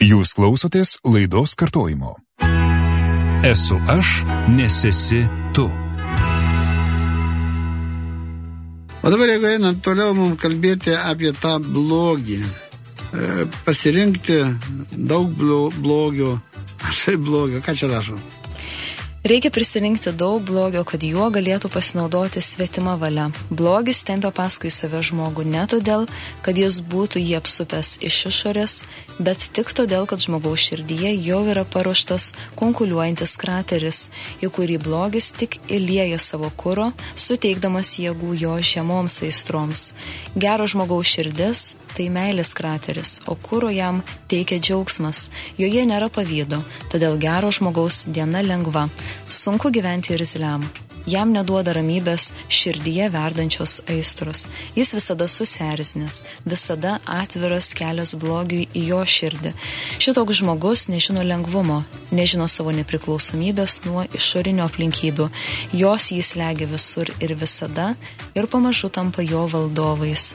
Jūs klausotės laidos kartojimo. Esu aš, nes esi tu. O dabar, jeigu einant toliau mums kalbėti apie tą blogį, pasirinkti daug blogio, ką čia rašo? Reikia prisirinkti daug blogio, kad juo galėtų pasinaudoti svetima valia. Blogis tempia paskui save žmogų ne todėl, kad jis būtų jį apsupęs iš išorės, bet tik todėl, kad žmogaus širdyje jau yra paruoštas kunkuliuojantis krateris, į kurį blogis tik įlieja savo kuro, suteikdamas jėgų jo žemoms aistroms. Gero žmogaus širdis tai meilės krateris, o kuro jam teikia džiaugsmas. Joje nėra pavydo, todėl gero žmogaus diena lengva. Sunku gyventi irzliam. Jam neduoda ramybės širdyje verdančios aistros. Jis visada susierzinęs, visada atviras kelias blogiui į jo širdį. Šitoks žmogus nežino lengvumo, nežino savo nepriklausomybės nuo išorinių aplinkybių. Jos jį slegia visur ir visada ir pamažu tampa jo valdovais.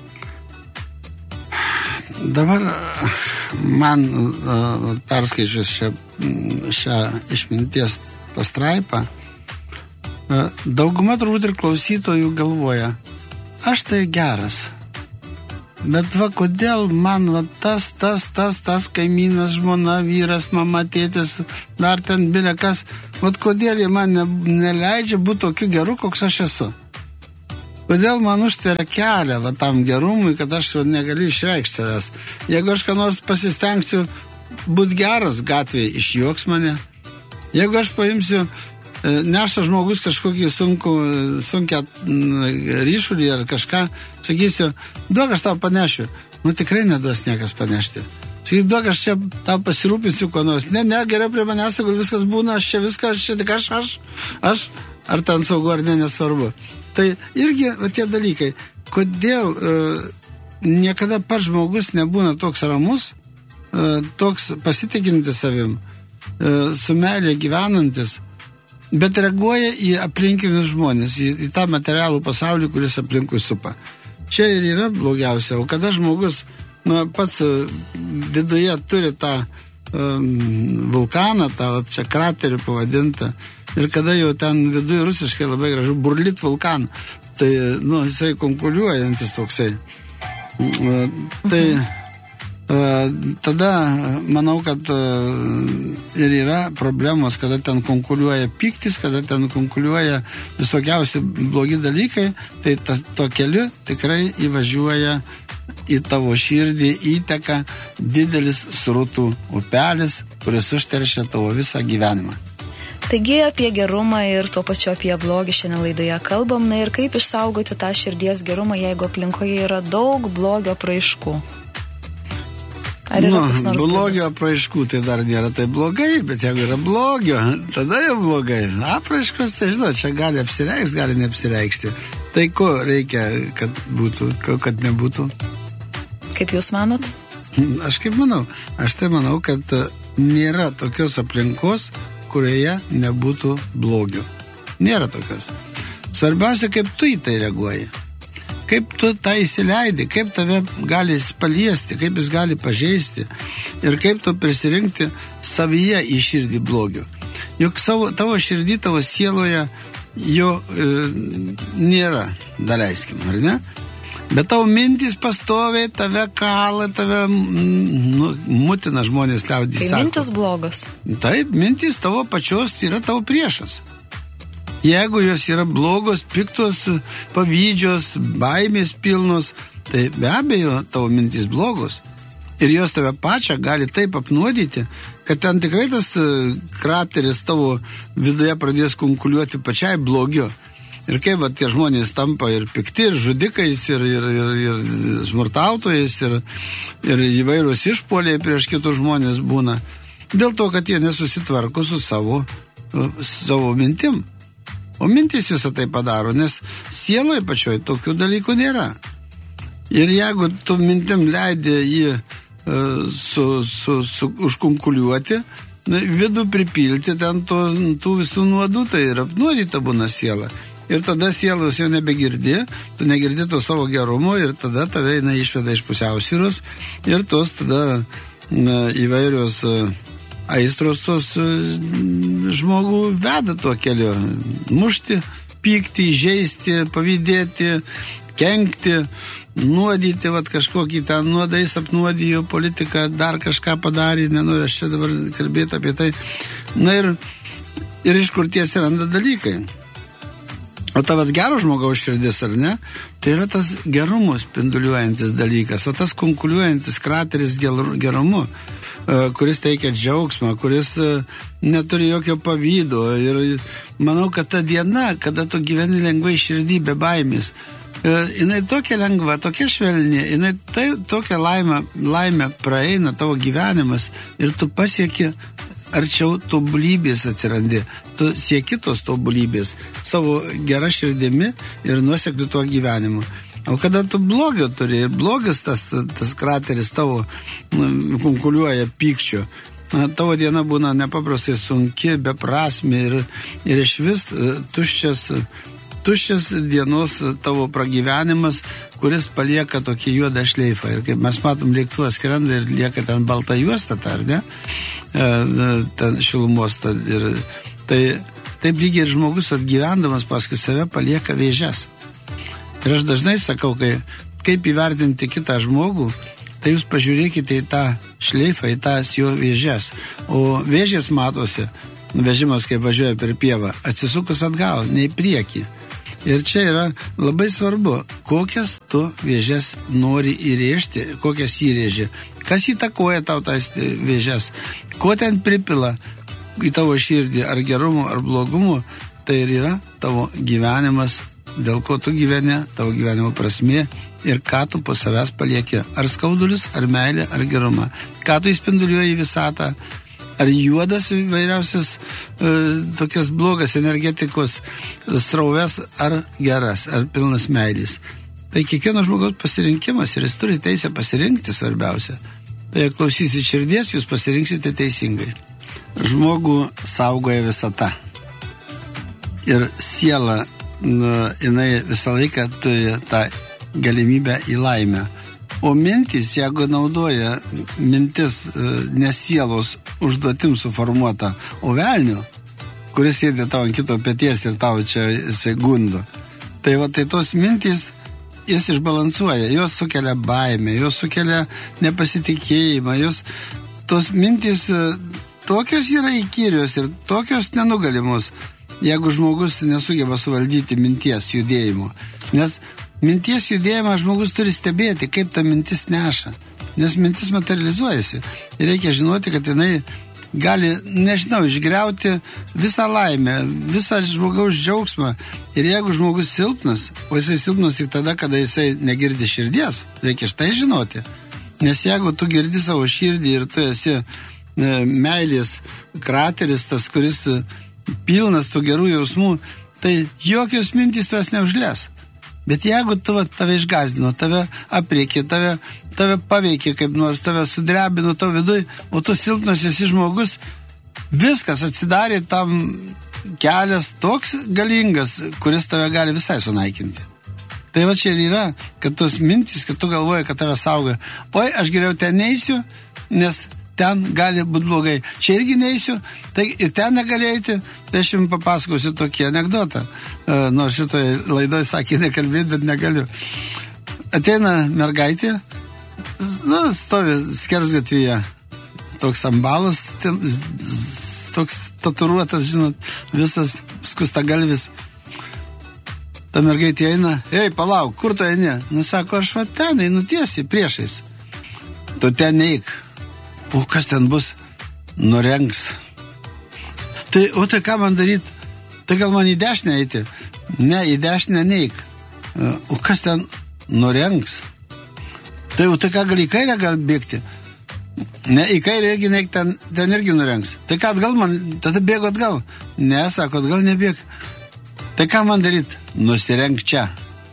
Dabar man perskaičius šią išminties pastraipą, dauguma turbūt ir klausytojų galvoja, aš tai geras, bet kodėl man tas kaimynas, žmona, vyras, mama, tėtis, dar ten bilekas, kodėl jie man neleidžia būti tokiu geru, koks aš esu. Kodėl man užtveria kelią tam gerumui, kad aš negaliu išreikšti savęs. Jeigu aš ką nors pasistengsiu būti geras gatvėje, išjuoks mane. Jeigu aš paimsiu, neša žmogus kažkokį sunkią ryšulį ar kažką, sakysiu, duok aš tau panešiu. Tikrai neduos niekas panešti. Sakyk, duok aš čia tau pasirūpinsiu ko nors. Ne, geriau prie manęs, kur viskas būna, aš čia tik aš, ar ten saugu, ar ne, nesvarbu. Tai irgi tie dalykai, kodėl niekada pats žmogus nebūna toks ramus, toks pasitikintis savim, su meilė gyvenantis, bet reaguoja į aplinkinius žmonės, į tą materialų pasaulį, kuris aplinkui supa. Čia ir yra blogiausia, o kada žmogus pats viduje turi tą vulkaną, tą čia kraterį pavadintą, ir kada jau ten viduje rusiškai labai gražu burlit vulkan, tai jisai konkuliuojantis toksai. Tai tada manau, kad ir yra problemos, kada ten konkuliuoja pyktis, kada ten konkuliuoja visokiausi blogi dalykai, tai to keliu tikrai įvažiuoja į tavo širdį, įteka didelis srutų upelis, kuris užteršia tavo visą gyvenimą. Taigi apie gerumą ir tuo pačiu apie blogį šiandien laidoje kalbam, ir kaip išsaugoti tą širdies gerumą, jeigu aplinkoje yra daug blogio apraiškų. Ar yra koks nors blogio apraiškų tai dar nėra tai blogai, bet jeigu yra blogio, tada jau blogai. Apraiškos, tai čia gali apsireikšti, gali neapsireikšti. Tai ko reikia, kad būtų, ko kad nebūtų? Kaip jūs manot? Aš kaip manau? Aš tai manau, kad nėra tokios aplinkos, kurioje nebūtų blogio. Nėra tokios. Svarbiausia, kaip tu į tai reaguoji. Kaip tu tą įsileidi, kaip tave gali paliesti, kaip jis gali pažeisti ir kaip tu prisirinkti savyje į širdį blogio. Juk tavo širdį, tavo sieloje jo nėra, daleiskim, ar ne? Bet tavo mintys pastoviai tave kala, tave mutina, žmonės liaudys sako. Tai mintis blogos. Taip, mintys tavo pačios yra tavo priešas. Jeigu jos yra blogos, piktos, pavydžios, baimės pilnos, tai be abejo tavo mintys blogos. Ir jos tave pačią gali taip apnuodyti, kad ten tikrai tas krateris tavo viduje pradės kunkuliuoti pačiai blogio. Ir kaip tie žmonės tampa ir pikti, ir žudikais, ir smurtautojais, ir įvairūs išpuoliai prieš kitus žmonės būna. Dėl to, kad jie nesusitvarko su savo mintim. O mintys visą tai padaro, nes sieloje pačioj tokių dalykų nėra. Ir jeigu tu mintim leidė jį užkunkuliuoti, vidų pripilti ten tų visų nuodų, tai ir apnuodyta būna siela. Ir tada sielos jau nebegirdi, tu negirdi to savo gerumo ir tada tave išveda iš pusiausvyros ir tos tada įvairios aistros tos žmogų veda tuo keliu. Mušti, pykti, žeisti, pavydėti, kenkti, nuodyti, kažkokį ten nuodais apnuodijo politiką, dar kažką padarė, nenoriu aš čia dabar kalbėti apie tai. Na ir iš kur tie atsiranda dalykai. O ta gero žmogaus širdis, ar ne? Tai yra tas gerumo spinduliuojantis dalykas, o tas konkuliuojantis krateris gerumu, kuris teikia džiaugsmą, kuris neturi jokio pavydo. Ir manau, kad ta diena, kada tu gyveni lengvai širdį be baimės, jinai tokia lengva, tokia švelni, jinai tokia laimė praeina tavo gyvenimas ir tu pasieki arčiau tobulybės atsirandi. Tu sieki tos tobulybės savo gerą širdimi ir nuosekliu tuo gyvenimu. O kada tu blogio turi ir blogis tas krateris tavo konkuliuoja pykčio, tavo diena būna nepaprastai sunki, beprasmė ir iš vis tuščias dienos tavo pragyvenimas, kuris palieka tokį juodą šleifą. Ir kaip mes matom, lėktuvas skrenda ir lieka ten balta juosta, ar ne? Ten šilumos. Ir taip lygiai ir žmogus atgyvendamas paskui save palieka vėžes. Ir aš dažnai sakau, kaip įvertinti kitą žmogų, tai jūs pažiūrėkite į tą šleifą, į tas jo vėžes. O vėžės matosi, vežimas kaip važiuoja per pievą, atsisukus atgal, ne į priekį. Ir čia yra labai svarbu, kokias tu vėžes nori įrėžti, kokias įrėži. Kas įtakoja tau tas vėžes, ko ten pripila į tavo širdį, ar gerumo, ar blogumo, tai ir yra tavo gyvenimas, dėl ko tu gyveni, tavo gyvenimo prasmė ir ką tu po savęs palieki, ar skaudulius, ar meilę, ar gerumą. Ką tu įspinduliuoji visatą, ar juodas vairiausias tokias blogas energetikos srauves, ar geras, ar pilnas meilės. Tai kiekvieno žmogaus pasirinkimas ir jis turi teisę pasirinkti svarbiausia. Tai klausysit širdies, jūs pasirinksite teisingai. Žmogų saugoja visata. Ir siela, jinai visą laiką turi tą galimybę į laimę. O mintis, jeigu naudoja mintis ne sielos užduotim suformuota, o velnio, kuris sėdė tau ant kito peties ir tau čia jisai gundo. Tai tos mintis jis išbalansuoja, jos sukelia baimę, jos sukelia nepasitikėjimą, tos mintis tokios yra įkyrios ir tokios nenugalimos, jeigu žmogus nesugeba suvaldyti minties judėjimo. Nes minties judėjimą žmogus turi stebėti, kaip ta mintis neša. Nes mintis materializuojasi. Ir reikia žinoti, kad jinai gali, išgriauti visą laimę, visą žmogaus džiaugsmą. Ir jeigu žmogus silpnas, o jisai silpnas tik tada, kada jisai negirdi širdies, reikia štai žinoti. Nes jeigu tu girdi savo širdį ir tu esi meilės krateris, tas, kuris pilnas tų gerų jausmų, tai jokios mintys tavęs neužlės. Bet jeigu tave išgazdino, tave apriekė, tave paveikė kaip nors, tave sudrebino to viduj, o tu silpnas esi žmogus, viskas atsidarė tam kelias toks galingas, kuris tave gali visai sunaikinti. Tai čia ir yra, kad tos mintys, kad tu galvoji, kad tave saugo. Oi, aš geriau ten neisiu, nes ten gali būti blogai. Čia irgi neisiu, tai ir ten negali eiti. Tai aš jums papasakosiu tokį anekdotą. Nors šitoje laidoje sakė nekalbėti, bet negaliu. Ateina mergaitė, stovi skersgatvyje, toks ambalas, toks tatuiruotas, visas skustagalvis. Ta mergaitė eina, palauk, kur tu eini? Sako, aš ten einu tiesiai priešais. Tu ten neik. O kas ten bus? Nurengs. Tai ką man daryti? Tai gal man į dešinę eiti? Ne, į dešinę neik. O kas ten nurengs? Tai ką gali į kairę gal bėgti? Ne, į kairę irgi neik, ten irgi nurengs. Tai ką atgal man? Tada bėgu atgal. Ne, sako, atgal nebėg. Tai ką man daryti? Nusirenk čia.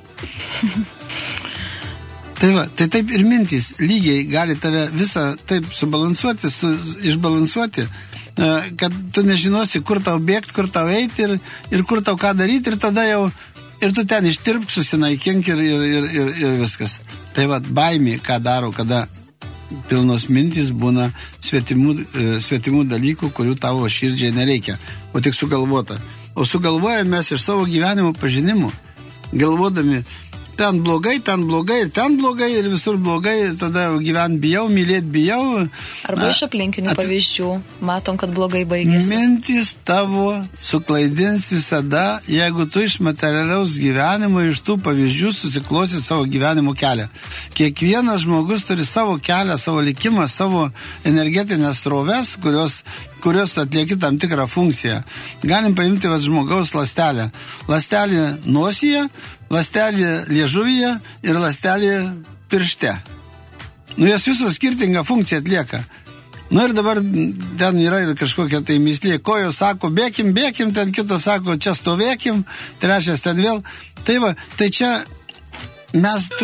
Tai taip ir mintys lygiai gali tave visą taip subalansuoti, išbalansuoti, kad tu nežinosi, kur tau bėgti, kur tau eiti ir kur tau ką daryti ir tada jau ir tu ten ištirpk, susinaikink ir viskas. Tai baimė, ką daro, kada pilnos mintys būna svetimų dalykų, kurių tavo širdžiai nereikia, o tik sugalvota. O sugalvojame mes iš savo gyvenimo pažinimų, galvodami, ten blogai ir visur blogai, ir tada gyvent bijau, mylėt bijau. Arba iš aplinkinių pavyzdžių, matom, kad blogai baigėsi. Mintis tavo suklaidins visada, jeigu tu iš materialiaus gyvenimo, iš tų pavyzdžių susiklosi savo gyvenimo kelią. Kiekvienas žmogus turi savo kelią, savo likimą, savo energetinės sroves, kurios atlieki tam tikrą funkciją. Galim paimti žmogaus ląstelę. Ląstelė nosyje, ląstelė liežuvyje ir ląstelė piršte. Jos visos skirtingą funkciją atlieka. Ir dabar ten yra ir kažkokia tai myslė. Kojos sako, bėkim, ten kitos sako, čia stovėkim, trečias ten vėl. Tai čia mes